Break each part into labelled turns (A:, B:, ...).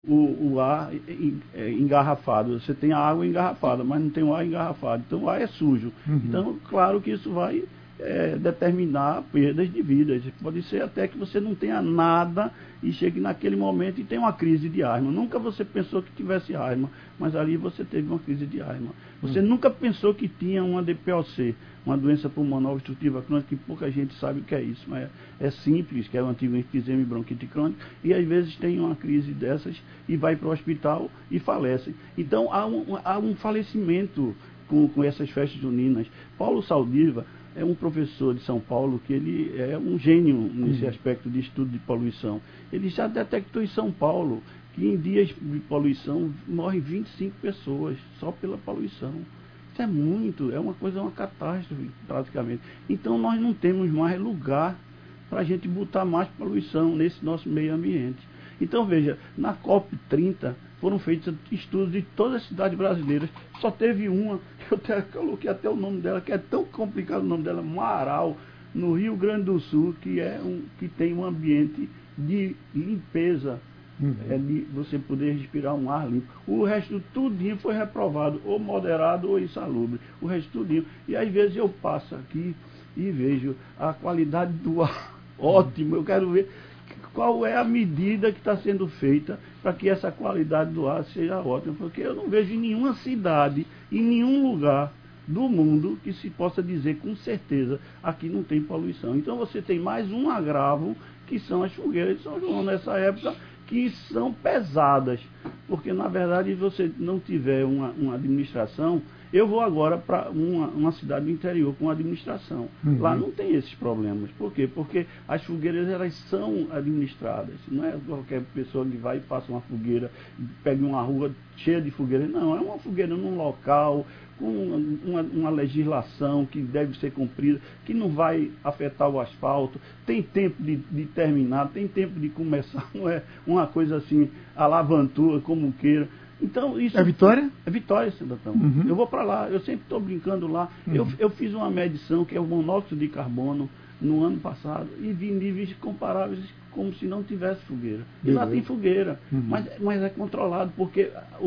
A: o ar engarrafado. Você tem a água engarrafada, mas não tem o ar engarrafado. Então o ar é sujo. Então, claro que isso vai determinar perdas de vidas. Pode ser até que você não tenha nada e chegue naquele momento e tenha uma crise de asma. Nunca você pensou que tivesse asma, mas ali você teve uma crise de asma. Você nunca pensou que tinha uma DPOC, uma doença pulmonar obstrutiva crônica, que pouca gente sabe o que é isso, mas é simples, que é o antigo enfisema e bronquite crônica, e às vezes tem uma crise dessas e vai para o hospital e falece. Então há um falecimento com essas festas juninas. Paulo Saldiva é um professor de São Paulo que ele é um gênio nesse aspecto de estudo de poluição. Ele já detectou em São Paulo que em dias de poluição morrem 25 pessoas só pela poluição. Isso é muito, é uma catástrofe praticamente. Então nós não temos mais lugar para a gente botar mais poluição nesse nosso meio ambiente. Então veja, na COP30 foram feitos estudos de todas as cidades brasileiras, só teve uma, eu coloquei até o nome dela, que é tão complicado o nome dela, Marau, no Rio Grande do Sul, que tem um ambiente de limpeza, de você poder respirar um ar limpo. O resto tudinho foi reprovado, ou moderado ou insalubre, o resto tudinho. E às vezes eu passo aqui e vejo a qualidade do ar ótimo, eu quero ver qual é a medida que está sendo feita para que essa qualidade do ar seja ótima, porque eu não vejo em nenhuma cidade, em nenhum lugar do mundo que se possa dizer com certeza aqui não tem poluição. Então você tem mais um agravo, que são as fogueiras de São João nessa época, que são pesadas, porque na verdade você não tiver uma administração. Eu vou agora para uma cidade do interior com administração. Lá não tem esses problemas. Por quê? Porque as fogueiras elas são administradas. Não é qualquer pessoa que vai e faça uma fogueira, pegue uma rua cheia de fogueiras. Não, é uma fogueira num local, com uma legislação que deve ser cumprida, que não vai afetar o asfalto, tem tempo de terminar, tem tempo de começar, não é uma coisa assim, alavantua, como queira. Então, isso
B: é Vitória?
A: É Vitória, cidadão. Eu vou para lá, eu sempre estou brincando lá. Eu fiz uma medição, que é o monóxido de carbono, no ano passado, e vi níveis comparáveis como se não tivesse fogueira. E lá tem fogueira, mas é controlado, porque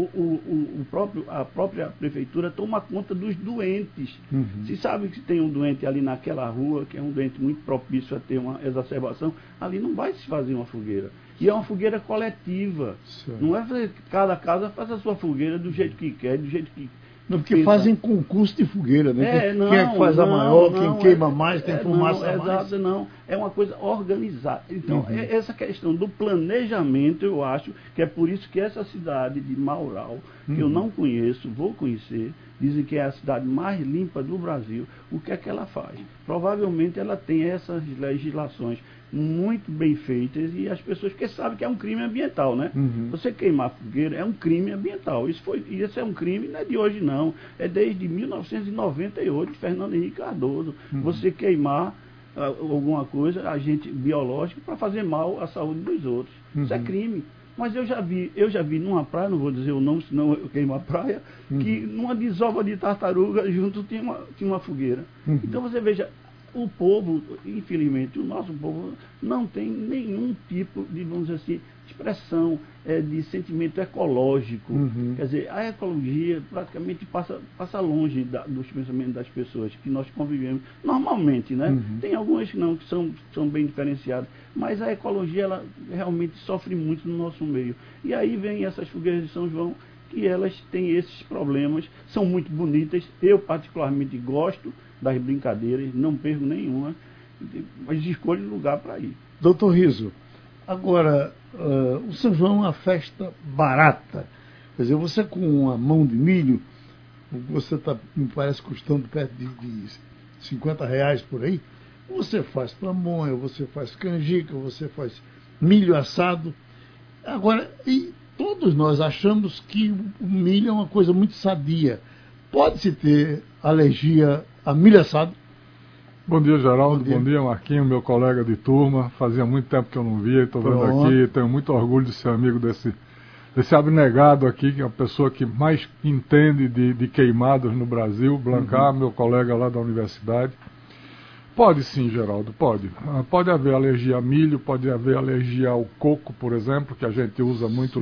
A: a própria prefeitura toma conta dos doentes. Se sabe que tem um doente ali naquela rua, que é um doente muito propício a ter uma exacerbação, ali não vai se fazer uma fogueira. E é uma fogueira coletiva. Não é fazer, cada casa faz a sua fogueira do jeito que quer, do jeito que...
B: Não, porque fazem concurso de fogueira, né? Quem é que faz a maior, quem queima mais, quem fumaça mais.
A: Exato, não. É uma coisa organizada. Então, essa questão do planejamento, eu acho que é por isso que essa cidade de Marau, que eu não conheço, vou conhecer, dizem que é a cidade mais limpa do Brasil. O que é que ela faz? Provavelmente ela tem essas legislações muito bem feitas e as pessoas, porque sabem que é um crime ambiental, né? Você queimar fogueira é um crime ambiental. Isso é um crime, não é de hoje não, é desde 1998, Fernando Henrique Cardoso. Você queimar alguma coisa, agente biológico, para fazer mal à saúde dos outros. Isso é crime. Mas eu já vi numa praia, não vou dizer o nome, senão eu queimo a praia, que numa desova de tartaruga junto tinha uma fogueira. Então você veja, o povo, infelizmente, o nosso povo não tem nenhum tipo de, vamos dizer assim, expressão de sentimento ecológico. Quer dizer, a ecologia praticamente passa longe dos pensamentos das pessoas que nós convivemos normalmente, né? Tem algumas que não, que são bem diferenciadas, mas a ecologia ela realmente sofre muito no nosso meio. E aí vem essas fogueiras de São João, que elas têm esses problemas, são muito bonitas, eu particularmente gosto das brincadeiras, não perco nenhuma, mas escolho lugar para ir.
B: Doutor Riso, agora, o São João é uma festa barata. Quer dizer, você com uma mão de milho, você está, me parece, custando perto de R$50 por aí, você faz pamonha, você faz canjica, você faz milho assado. Agora, e todos nós achamos que o milho é uma coisa muito sadia. Pode-se ter alergia a milho assado?
C: Bom dia, Geraldo. Bom dia, Marquinho, meu colega de turma. Fazia muito tempo que eu não via, estou vendo aqui. Tenho muito orgulho de ser amigo desse abnegado aqui, que é a pessoa que mais entende de queimados no Brasil, Blancar, meu colega lá da universidade. Pode sim, Geraldo, pode. Pode haver alergia a milho, pode haver alergia ao coco, por exemplo, que a gente usa muito